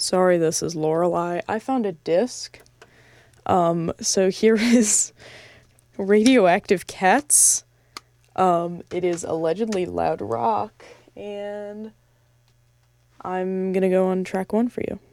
Sorry, this is Lorelei. I found a disc. So here is Radioactive Cats. It is allegedly loud rock, and I'm gonna go on track 1 for you.